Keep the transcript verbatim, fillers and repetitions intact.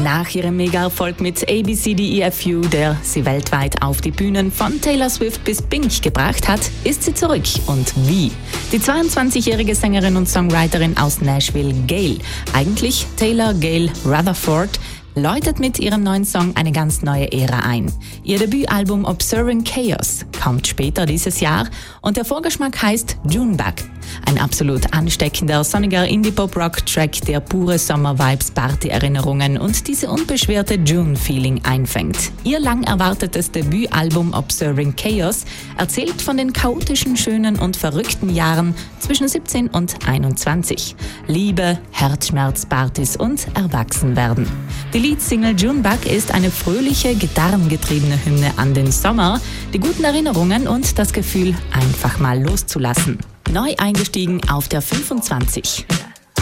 Nach ihrem Mega-Erfolg mit A B C D E F U, der sie weltweit auf die Bühnen von Taylor Swift bis Pink gebracht hat, ist sie zurück. Und wie? Die zweiundzwanzigjährige Sängerin und Songwriterin aus Nashville, Gayle, eigentlich Taylor Gayle Rutherford, läutet mit ihrem neuen Song eine ganz neue Ära ein. Ihr Debütalbum Observing Chaos kommt später dieses Jahr und der Vorgeschmack heißt Junebug. Ein absolut ansteckender, sonniger Indie-Pop-Rock-Track, der pure Sommer-Vibes, Party-Erinnerungen und diese unbeschwerte June-Feeling einfängt. Ihr lang erwartetes Debütalbum Observing Chaos erzählt von den chaotischen, schönen und verrückten Jahren zwischen siebzehn und einundzwanzig. Liebe, Herzschmerz, Partys und Erwachsenwerden. Die Leadsingle Junebug ist eine fröhliche, gitarrengetriebene Hymne an den Sommer, die guten Erinnerungen und das Gefühl, einfach mal loszulassen. Neu eingestiegen auf der fünfundzwanzig.